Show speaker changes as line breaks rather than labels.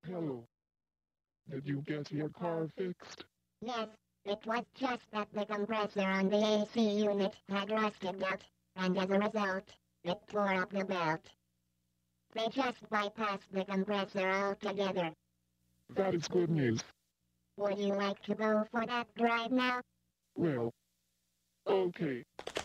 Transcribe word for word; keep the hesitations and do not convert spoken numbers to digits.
Hello. Did you get your car fixed?
Yes, it was just that the compressor on the A C unit had rusted out, and as a result, it tore up the belt. They just bypassed the compressor altogether.
That is good news.
Would you like to go for that drive now?
Well, okay.